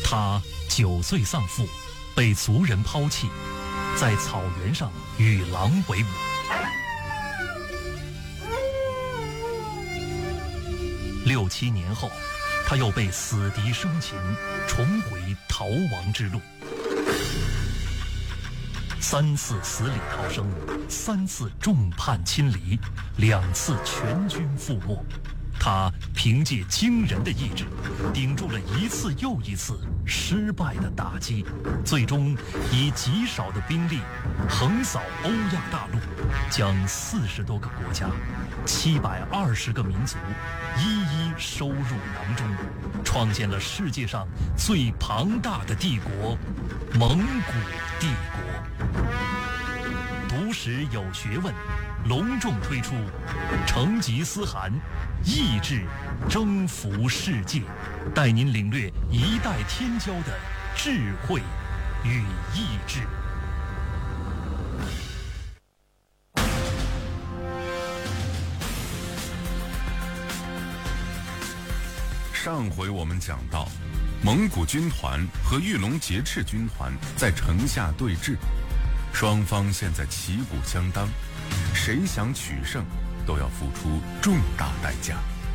他9岁丧父，被族人抛弃，在草原上与狼为伍。6、7年后，他又被死敌生擒，重回逃亡之路。3次死里逃生，3次众叛亲离，2次全军覆没。他凭借惊人的意志，顶住了1次又1次失败的打击，最终以极少的兵力横扫欧亚大陆，将40多个国家、720个民族一一收入囊中，创建了世界上最庞大的帝国——蒙古帝国。读史有学问，隆重推出成吉思汗意志征服世界，带您领略一代天骄的智慧与意志。 上回我们讲到，蒙古军团和玉龙节赤军团在城下对峙，双方现在旗鼓相当，谁想取胜都要付出重大代价。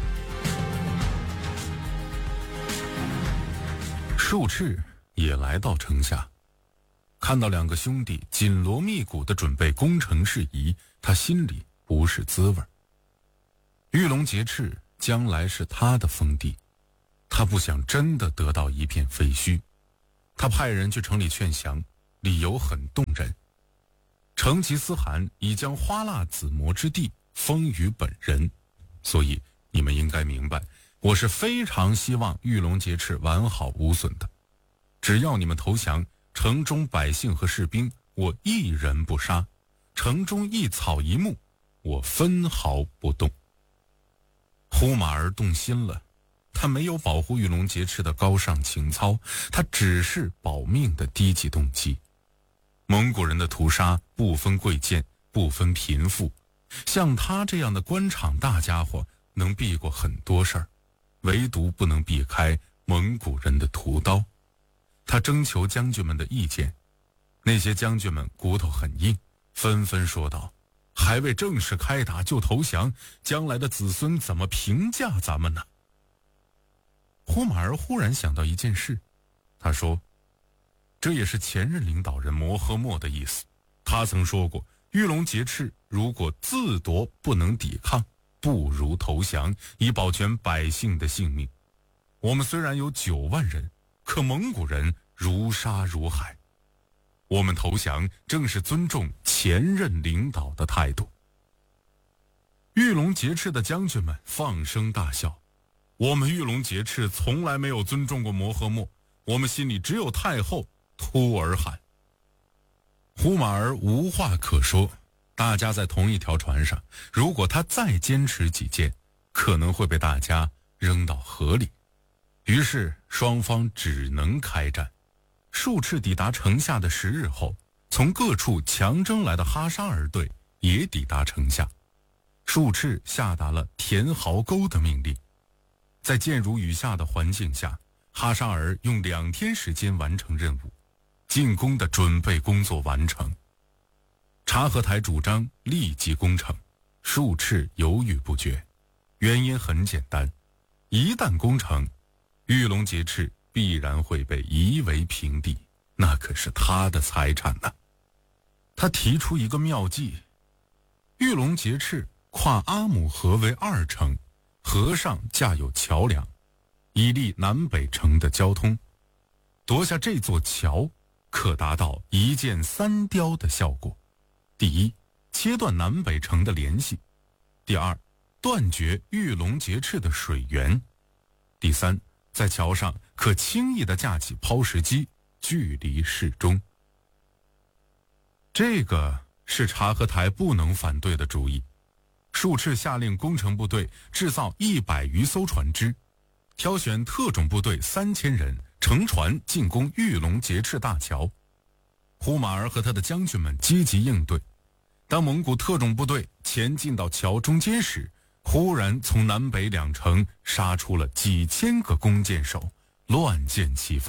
术赤也来到城下，看到2个兄弟紧锣密鼓地准备攻城事宜，他心里不是滋味。玉龙节赤将来是他的封地，他不想真的得到一片废墟。他派人去城里劝降，理由很动人。成吉思汗已将花剌子模之地封于本人，所以你们应该明白，我是非常希望玉龙节赤完好无损的。只要你们投降，城中百姓和士兵我一人不杀，城中一草一木我分毫不动。呼马儿动心了，他没有保护玉龙节赤的高尚情操，他只是保命的低级动机。蒙古人的屠杀不分贵贱，不分贫富，像他这样的官场大家伙能避过很多事儿，唯独不能避开蒙古人的屠刀。他征求将军们的意见，那些将军们骨头很硬，纷纷说道：还未正式开打就投降，将来的子孙怎么评价咱们呢？呼马儿忽然想到一件事，他说：这也是前任领导人摩诃末的意思。他曾说过，玉龙节赤如果自夺不能抵抗，不如投降，以保全百姓的性命。我们虽然有9万人，可蒙古人如沙如海。我们投降正是尊重前任领导的态度。玉龙节赤的将军们放声大笑：我们玉龙节赤从来没有尊重过摩诃末，我们心里只有太后突尔罕。呼马儿无话可说，大家在同一条船上，如果他再坚持己见，可能会被大家扔到河里。于是双方只能开战。术赤抵达城下的10日后，从各处强征来的哈沙尔队也抵达城下。术赤下达了填壕沟的命令，在箭如雨下的环境下，哈沙尔用2天时间完成任务，进攻的准备工作完成。察合台主张立即攻城，术赤犹豫不决，原因很简单，一旦攻城，玉龙节赤必然会被夷为平地，那可是他的财产呢。他提出一个妙计，玉龙节赤跨阿姆河为2城，河上架有桥梁，以利南北城的交通。夺下这座桥，可达到一箭3雕的效果。第一，切断南北城的联系；第二，断绝玉龙节赤的水源；第三，在桥上可轻易地架起抛石机，距离适中。这个是察合台不能反对的主意。术赤下令工程部队制造100余艘船只，挑选特种部队3000人，乘船进攻玉龙节赤大桥。呼马儿和他的将军们积极应对。当蒙古特种部队前进到桥中间时，忽然从南北2城杀出了几千个弓箭手，乱箭齐发，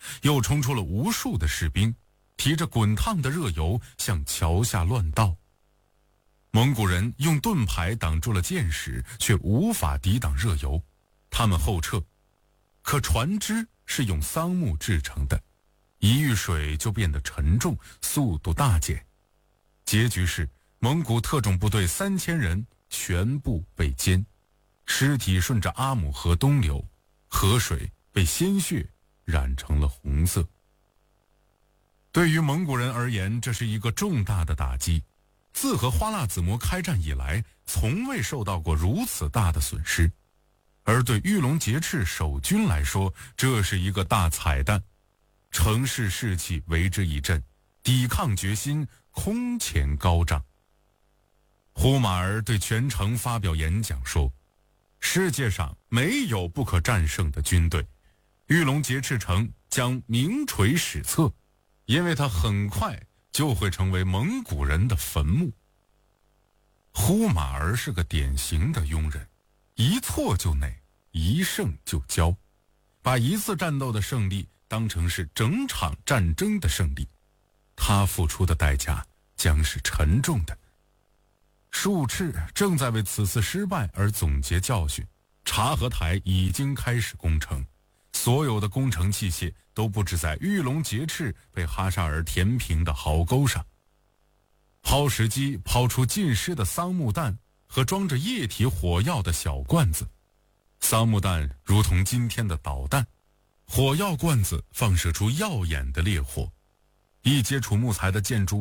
又冲出了无数的士兵，提着滚烫的热油向桥下乱倒。蒙古人用盾牌挡住了箭矢，却无法抵挡热油，他们后撤。可船只是用桑木制成的，一遇水就变得沉重，速度大减。结局是蒙古特种部队3000人全部被歼，尸体顺着阿姆河东流，河水被鲜血染成了红色。对于蒙古人而言，这是一个重大的打击。自和花剌子模开战以来，从未受到过如此大的损失，而对玉龙节赤守军来说，这是一个大彩蛋。城市士气为之一振，抵抗决心空前高涨。呼马儿对全城发表演讲说，世界上没有不可战胜的军队，玉龙节赤城将名垂史册，因为它很快就会成为蒙古人的坟墓。呼马儿是个典型的庸人，一错就馁，一胜就骄，把一次战斗的胜利当成是整场战争的胜利，他付出的代价将是沉重的。术赤正在为此次失败而总结教训，察合台已经开始攻城，所有的工程器械都布置在玉龙节赤被哈沙尔填平的壕沟上。抛石机抛出浸湿的桑木弹和装着液体火药的小罐子，桑木弹如同今天的导弹，火药罐子放射出耀眼的烈火，一接触木材的建筑